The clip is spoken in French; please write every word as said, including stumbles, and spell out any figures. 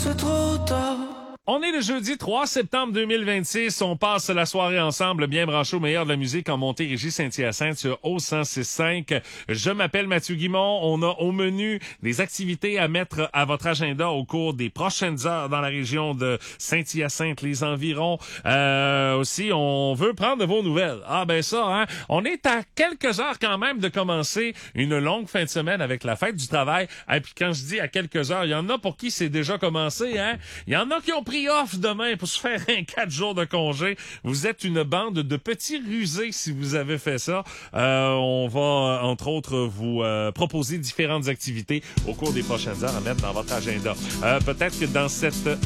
c'est trop tard. On est le jeudi trois septembre deux mille vingt-six. On passe la soirée ensemble, bien branché au meilleur de la musique en Montérégie Saint-Hyacinthe sur O cent six cinq. Je m'appelle Mathieu Guimond. On a au menu des activités à mettre à votre agenda au cours des prochaines heures dans la région de Saint-Hyacinthe, les environs. Euh, aussi, on veut prendre de vos nouvelles. Ah ben ça, hein. On est à quelques heures quand même de commencer une longue fin de semaine avec la fête du travail. Et puis quand je dis à quelques heures, il y en a pour qui c'est déjà commencé, hein. Il y en a qui ont pris off demain pour se faire un quatre jours de congé. Vous êtes une bande de petits rusés si vous avez fait ça. Euh, on va, entre autres, vous euh, proposer différentes activités au cours des prochaines heures à mettre dans votre agenda. Euh, peut-être que dans cette